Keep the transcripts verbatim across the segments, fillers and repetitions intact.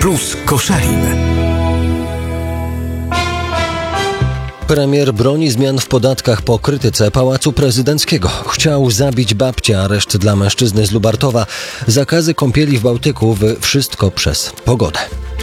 Plus Koszalin. Premier broni zmian w podatkach po krytyce Pałacu Prezydenckiego. Chciał zabić babcię, areszt dla mężczyzny z Lubartowa, zakazy kąpieli w Bałtyku, wy wszystko przez pogodę.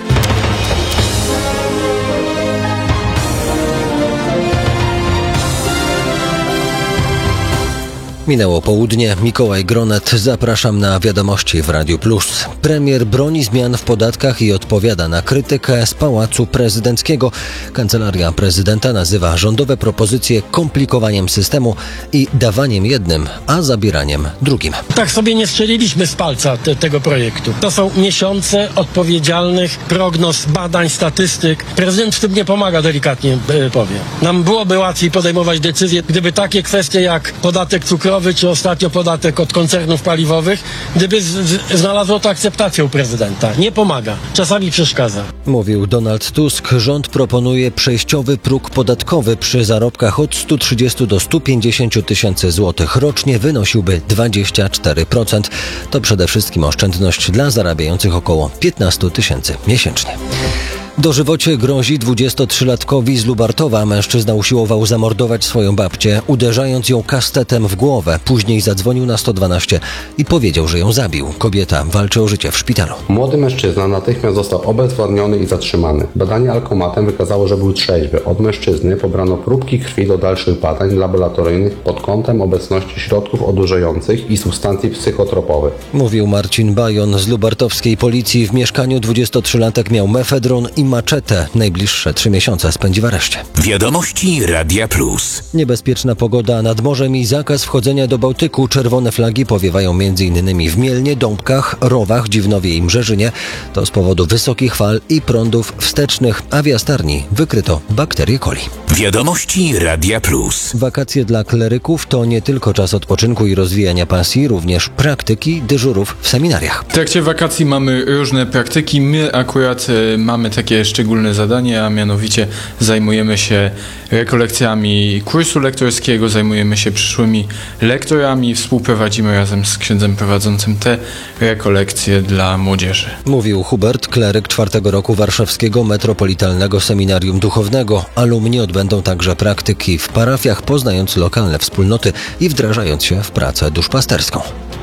Minęło południe, Mikołaj Gronet, zapraszam na wiadomości w Radiu Plus. Premier broni zmian w podatkach i odpowiada na krytykę z Pałacu Prezydenckiego. Kancelaria Prezydenta nazywa rządowe propozycje komplikowaniem systemu i dawaniem jednym, a zabieraniem drugim. Tak sobie nie strzeliliśmy z palca te, tego projektu. To są miesiące odpowiedzialnych prognoz, badań, statystyk. Prezydent w tym nie pomaga, delikatnie yy, powiem. Nam byłoby łatwiej podejmować decyzje, gdyby takie kwestie jak podatek cukrowy, czy ostatnio podatek od koncernów paliwowych, gdyby z, z, znalazło to akceptację u prezydenta. Nie pomaga. Czasami przeszkadza. Mówił Donald Tusk. Rząd proponuje przejściowy próg podatkowy przy zarobkach od stu trzydziestu do stu pięćdziesięciu tysięcy złotych rocznie wynosiłby dwadzieścia cztery procent. To przede wszystkim oszczędność dla zarabiających około piętnastu tysięcy miesięcznie. Dożywocie grozi dwudziestotrzylatkowi z Lubartowa. Mężczyzna usiłował zamordować swoją babcię, uderzając ją kastetem w głowę. Później zadzwonił na sto dwanaście i powiedział, że ją zabił. Kobieta walczy o życie w szpitalu. Młody mężczyzna natychmiast został obezwładniony i zatrzymany. Badanie alkomatem wykazało, że był trzeźwy. Od mężczyzny pobrano próbki krwi do dalszych badań laboratoryjnych pod kątem obecności środków odurzających i substancji psychotropowych. Mówił Marcin Bajon z lubartowskiej policji. W mieszkaniu dwudziestotrzylatek miał mefedron i maczetę. Najbliższe trzy miesiące spędzi w areszcie. Wiadomości Radia Plus. Niebezpieczna pogoda nad morzem i zakaz wchodzenia do Bałtyku. Czerwone flagi powiewają m.in. w Mielnie, Dąbkach, Rowach, Dziwnowie i Mrzeżynie. To z powodu wysokich fal i prądów wstecznych, a w Jastarni wykryto bakterię coli. Wiadomości Radia Plus. Wakacje dla kleryków to nie tylko czas odpoczynku i rozwijania pasji, również praktyki, dyżurów w seminariach. W trakcie wakacji mamy różne praktyki. My akurat y, mamy takie szczególne zadanie, a mianowicie zajmujemy się rekolekcjami kursu lektorskiego, zajmujemy się przyszłymi lektorami, współprowadzimy razem z księdzem prowadzącym te rekolekcje dla młodzieży. Mówił Hubert, kleryk czwartego roku Warszawskiego Metropolitalnego Seminarium Duchownego. Alumni odbędą także praktyki w parafiach, poznając lokalne wspólnoty i wdrażając się w pracę duszpasterską.